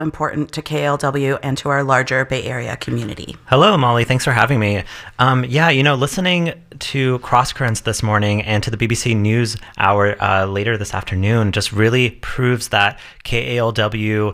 important to KALW and to our larger Bay Area community. Hello, Molly. Thanks for having me. Listening to Cross Currents this morning and to the BBC News Hour later this afternoon just really proves that KALW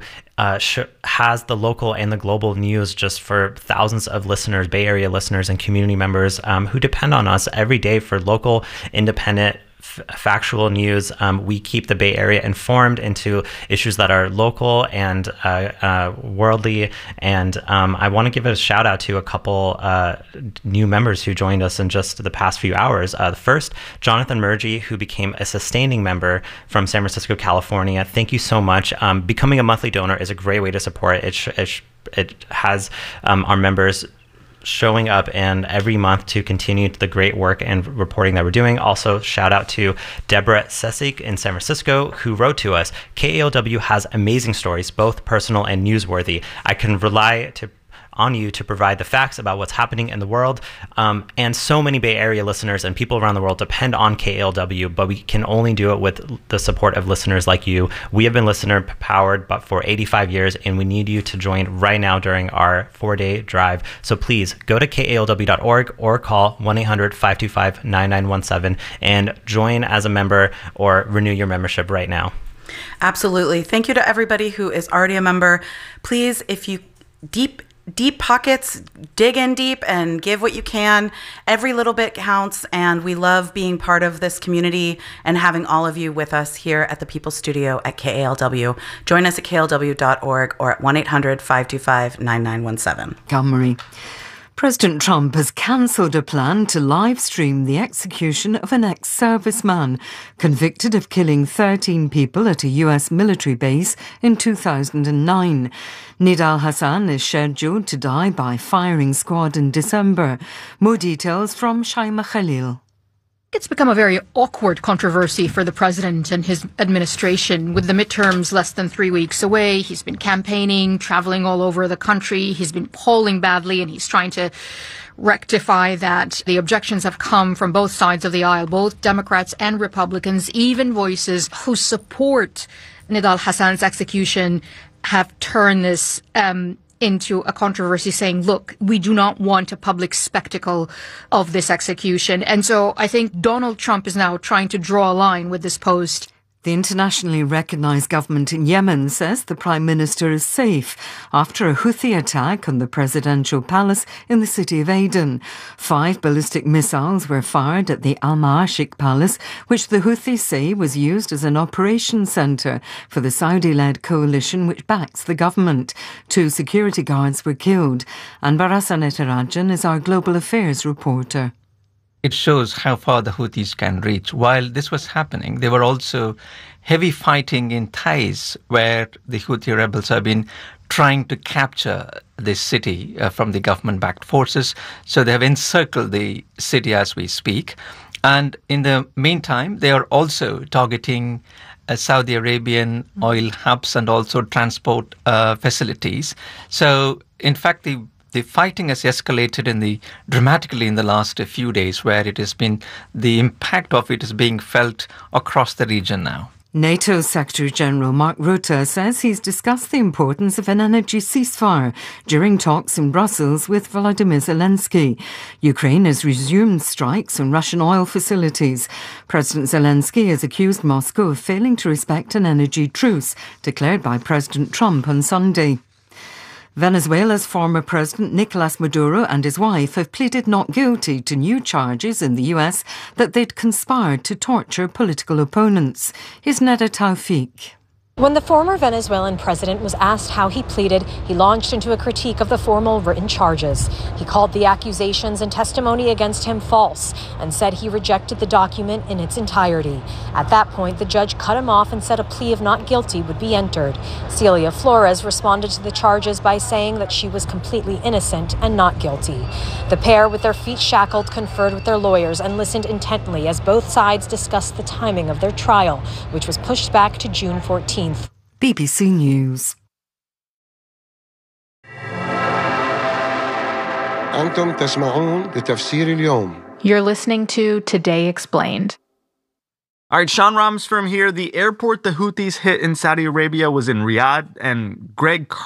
has the local and the global news just for thousands of listeners, Bay Area listeners and community members who depend on us every day for local, independent, factual news. We keep the Bay Area informed into issues that are local and worldly. And I want to give a shout out to a couple new members who joined us in just the past few hours. The first, Jonathan Murgy, who became a sustaining member from San Francisco, California. Thank you so much. Becoming a monthly donor is a great way to support. It has our members showing up and every month to continue the great work and reporting that we're doing. Also, shout out to Deborah Sesik in San Francisco, who wrote to us, KALW has amazing stories, both personal and newsworthy. I can rely on you to provide the facts about what's happening in the world. And so many Bay Area listeners and people around the world depend on KALW, but we can only do it with the support of listeners like you. We have been listener powered but for 85 years, and we need you to join right now during our 4-day drive. So please go to kalw.org or call 1-800-525-9917 and join as a member or renew your membership right now. Absolutely. Thank you to everybody who is already a member. Please, if you deep pockets, dig in deep and give what you can. Every little bit counts, and we love being part of this community and having all of you with us here at the People's Studio at KALW. Join us at kalw.org or at 1-800-525-9917. Marie. President Trump has cancelled a plan to live stream the execution of an ex-serviceman convicted of killing 13 people at a US military base in 2009. Nidal Hassan is scheduled to die by firing squad in December. More details from Shaima Khalil. It's become a very awkward controversy for the president and his administration. With the midterms less than 3 weeks away, he's been campaigning, traveling all over the country. He's been polling badly, and he's trying to rectify that. The objections have come from both sides of the aisle, both Democrats and Republicans. Even voices who support Nidal Hassan's execution have turned this into a controversy, saying, look, we do not want a public spectacle of this execution. And so I think Donald Trump is now trying to draw a line with this post. The internationally recognised government in Yemen says the Prime Minister is safe after a Houthi attack on the presidential palace in the city of Aden. 5 ballistic missiles were fired at the Al-Ma'ashik palace, which the Houthis say was used as an operations centre for the Saudi-led coalition which backs the government. 2 security guards were killed. Anbara Sanetarajan is our global affairs reporter. It shows how far the Houthis can reach. While this was happening, there were also heavy fighting in Taiz, where the Houthi rebels have been trying to capture this city from the government-backed forces. So they have encircled the city as we speak. And in the meantime, they are also targeting Saudi Arabian oil hubs and also transport facilities. So, in fact, the fighting has escalated dramatically in the last few days, where the impact of it is being felt across the region now. NATO Secretary-General Mark Rutte says he's discussed the importance of an energy ceasefire during talks in Brussels with Volodymyr Zelensky. Ukraine has resumed strikes on Russian oil facilities. President Zelensky has accused Moscow of failing to respect an energy truce declared by President Trump on Sunday. Venezuela's former president Nicolas Maduro and his wife have pleaded not guilty to new charges in the US that they'd conspired to torture political opponents. Here's Neda Tawfiq. When the former Venezuelan president was asked how he pleaded, he launched into a critique of the formal written charges. He called the accusations and testimony against him false and said he rejected the document in its entirety. At that point, the judge cut him off and said a plea of not guilty would be entered. Celia Flores responded to the charges by saying that she was completely innocent and not guilty. The pair, with their feet shackled, conferred with their lawyers and listened intently as both sides discussed the timing of their trial, which was pushed back to June 14th. BBC News. أنتم تسمعون لتفسير اليوم. You're listening to Today Explained. All right, Sean Ramsfrom here. The airport the Houthis hit in Saudi Arabia was in Riyadh, and Greg